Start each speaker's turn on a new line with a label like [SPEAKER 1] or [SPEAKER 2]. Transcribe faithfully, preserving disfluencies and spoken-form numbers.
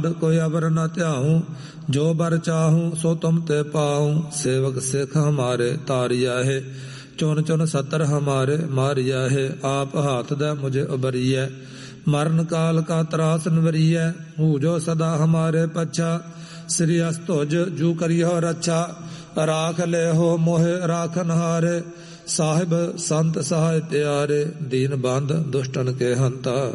[SPEAKER 1] कोई अबर न त्याहूँ, जो बर चाहूँ सो तुम ते पाऊँ। सेवक सिख हमारे तारिया है, चुन चुन सतर हमारे मारिया है। आप हाथ दे मुझे उबरिया, मरण काल का त्रास नवरिया। हूँ जो सदा हमारे पच्छा, श्री अस्तुज जू करियो रक्षा। राख ले हो मोहे राखन हारे, साहिब संत सहाय त्यारे। दीन बंध दुष्टन के हंता,